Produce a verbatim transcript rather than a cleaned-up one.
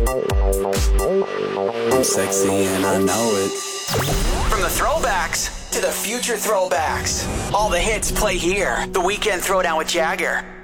I'm sexy and I know it. From the throwbacks to the future throwbacks, all the hits play here. The Weekend Throwdown with Jagger.